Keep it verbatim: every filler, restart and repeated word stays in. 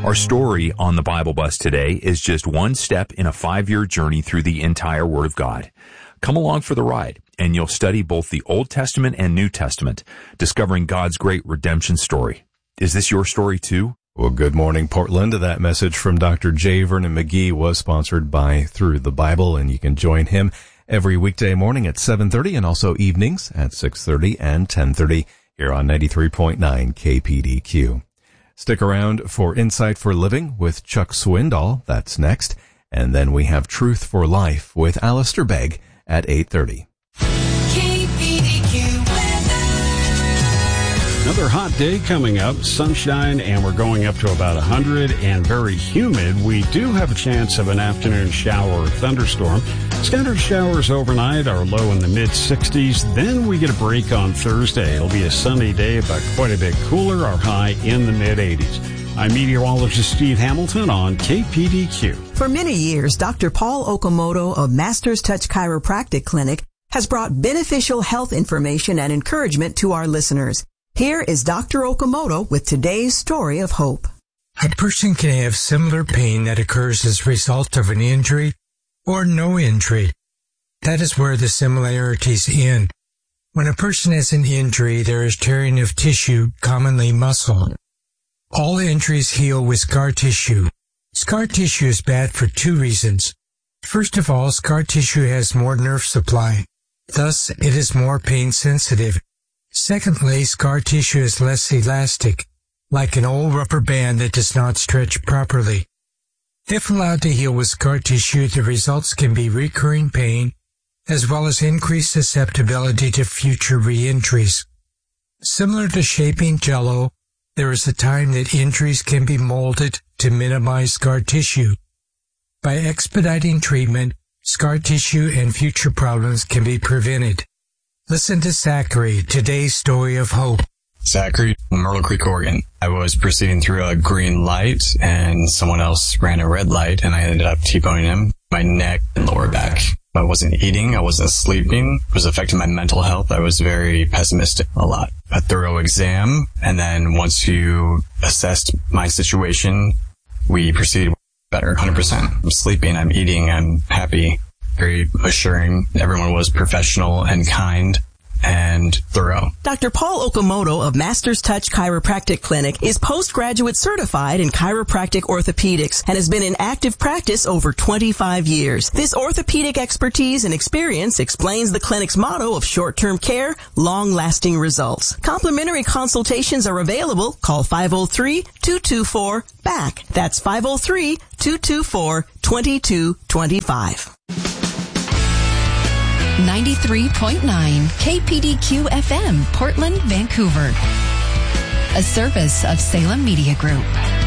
Our story on the Bible Bus today is just one step in a five-year journey through the entire Word of God. Come along for the ride, and you'll study both the Old Testament and New Testament, discovering God's great redemption story. Is this your story too? Well, good morning, Portland. That message from Doctor J. Vernon McGee was sponsored by Through the Bible, and you can join him every weekday morning at seven thirty and also evenings at six thirty and ten thirty here on ninety-three point nine K P D Q. Stick around for Insight for Living with Chuck Swindoll. That's next. And then we have Truth for Life with Alistair Begg at eight thirty. K P D Q weather. Another hot day coming up, sunshine, and we're going up to about one hundred and very humid. We do have a chance of an afternoon shower or thunderstorm. Scattered showers overnight are low in the mid sixties. Then we get a break on Thursday. It'll be a sunny day, but quite a bit cooler. Our high in the mid eighties. I'm meteorologist Steve Hamilton on K P D Q. For many years, Doctor Paul Okamoto of Masters Touch Chiropractic Clinic has brought beneficial health information and encouragement to our listeners. Here is Doctor Okamoto with today's story of hope. A person can have similar pain that occurs as a result of an injury or no injury. That is where the similarities end. When a person has an injury, there is tearing of tissue, commonly muscle. All injuries heal with scar tissue. Scar tissue is bad for two reasons. First of all, scar tissue has more nerve supply. Thus, it is more pain sensitive. Secondly, scar tissue is less elastic, like an old rubber band that does not stretch properly. If allowed to heal with scar tissue, the results can be recurring pain, as well as increased susceptibility to future re-injuries. Similar to shaping Jell-O, there is a time that injuries can be molded to minimize scar tissue. By expediting treatment, scar tissue and future problems can be prevented. Listen to Zachary, today's story of hope. Zachary, Myrtle Creek, Oregon. I was proceeding through a green light and someone else ran a red light and I ended up T-boning him. My neck and lower back. I wasn't eating. I wasn't sleeping. It was affecting my mental health. I was very pessimistic a lot. A thorough exam. And then once you assessed my situation, we proceeded better. one hundred percent. I'm sleeping. I'm eating. I'm happy. Very assuring. Everyone was professional and kind and thorough. Doctor Paul Okamoto of Masters Touch Chiropractic Clinic is postgraduate certified in chiropractic orthopedics and has been in active practice over twenty-five years. This orthopedic expertise and experience explains the clinic's motto of short-term care, long-lasting results. Complimentary consultations are available. Call five oh three, two two four, B A C K. That's five oh three, two two four, two two two five. ninety-three point nine K P D Q F M, Portland, Vancouver. A service of Salem Media Group.